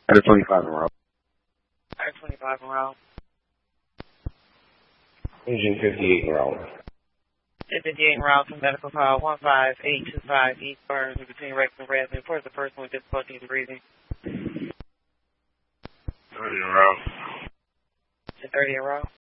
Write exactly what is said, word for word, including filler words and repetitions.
I twenty-five in row. I twenty-five in row. Engine fifty-eight in row. fifty-eight in row to medical call one five eight two five East Burns between Rex and Redmond. Report the person with difficulty in breathing. thirty in row. thirty in row.